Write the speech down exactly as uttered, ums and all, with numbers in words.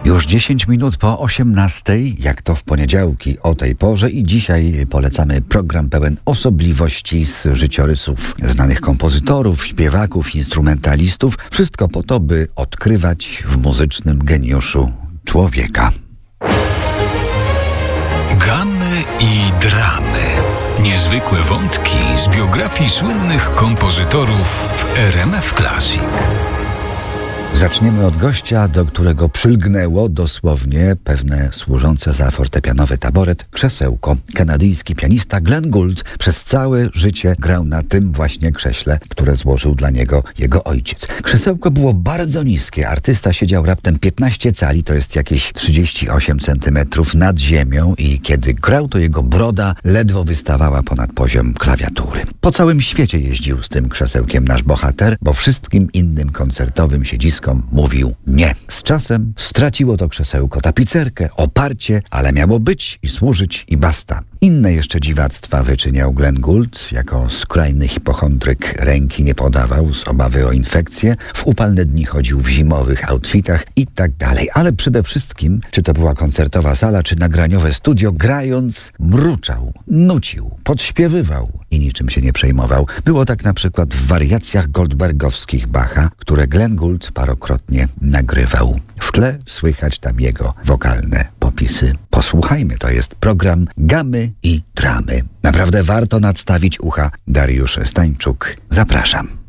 Już dziesięć minut po osiemnastej, jak to w poniedziałki o tej porze, i dzisiaj polecamy program pełen osobliwości z życiorysów znanych kompozytorów, śpiewaków, instrumentalistów. Wszystko po to, by odkrywać w muzycznym geniuszu człowieka. Gamy i dramy. Niezwykłe wątki z biografii słynnych kompozytorów w R M F Classic. Zaczniemy od gościa, do którego przylgnęło dosłownie pewne służące za fortepianowy taboret krzesełko. Kanadyjski pianista Glenn Gould przez całe życie grał na tym właśnie krześle, które złożył dla niego jego ojciec. Krzesełko było bardzo niskie. Artysta siedział raptem piętnaście cali, to jest jakieś trzydzieści osiem centymetrów nad ziemią, i kiedy grał, to jego broda ledwo wystawała ponad poziom klawiatury. Po całym świecie jeździł z tym krzesełkiem nasz bohater, bo wszystkim innym koncertowym siedziskom mówił nie. Z czasem straciło to krzesełko tapicerkę, oparcie, ale miało być i służyć i basta. Inne jeszcze dziwactwa wyczyniał Glenn Gould. Jako skrajny hipochondryk ręki nie podawał z obawy o infekcję. W upalne dni chodził w zimowych outfitach i tak dalej. Ale przede wszystkim, czy to była koncertowa sala, czy nagraniowe studio, grając mruczał, nucił, podśpiewywał i niczym się nie przejmował. Było tak na przykład w wariacjach goldbergowskich Bacha, które Glenn Gould parokrotnie nagrywał. W tle słychać tam jego wokalne popisy. Posłuchajmy, to jest program Gamy i Dramy. Naprawdę warto nadstawić ucha. Dariusz Stańczuk, zapraszam.